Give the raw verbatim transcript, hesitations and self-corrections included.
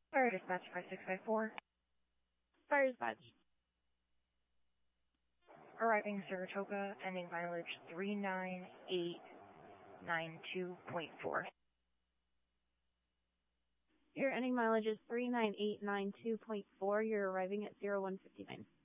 Fire dispatch five six five four. Fire dispatch. Arriving Saratoga, ending mileage three nine eight nine two point four. Your ending mileage is three nine eight nine two point four. You're arriving at zero one fifty-nine.